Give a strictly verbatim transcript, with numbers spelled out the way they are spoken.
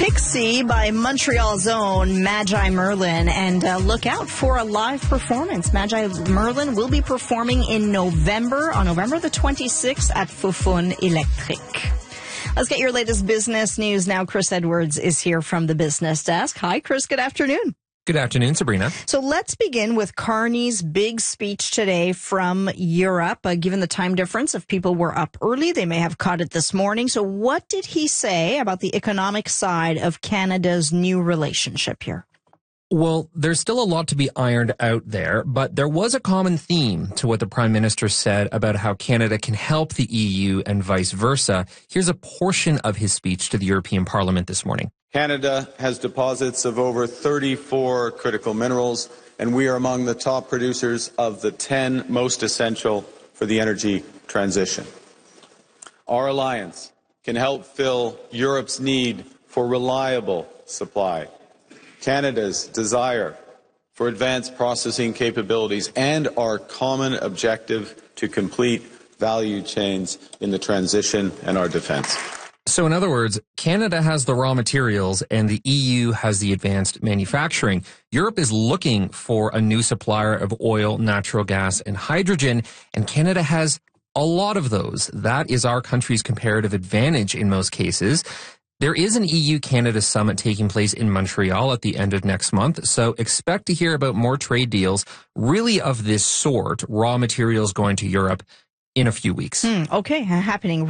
Pixie by Montreal's own Magi Merlin, and uh, look out for a live performance. Magi Merlin will be performing in November, on November the twenty-sixth at Fofun Electric. Let's get your latest business news now. Chris Edwards is here from the business desk. Hi, Chris. Good afternoon. Good afternoon, Sabrina. So let's begin with Carney's big speech today from Europe. Uh, given the time difference, if people were up early, they may have caught it this morning. So what did he say about the economic side of Canada's new relationship here? Well, there's still a lot to be ironed out there, but there was a common theme to what the Prime Minister said about how Canada can help the E U and vice versa. Here's a portion of his speech to the European Parliament this morning. Canada has deposits of over thirty-four critical minerals, and we are among the top producers of the ten most essential for the energy transition. Our alliance can help fill Europe's need for reliable supply, Canada's desire for advanced processing capabilities, and our common objective to complete value chains in the transition and our defense. So in other words, Canada has the raw materials and the E U has the advanced manufacturing. Europe is looking for a new supplier of oil, natural gas, and hydrogen, and Canada has a lot of those. That is our country's comparative advantage in most cases. There is an E U-Canada summit taking place in Montreal at the end of next month, so expect to hear about more trade deals really of this sort, raw materials going to Europe, in a few weeks. Mm, okay, happening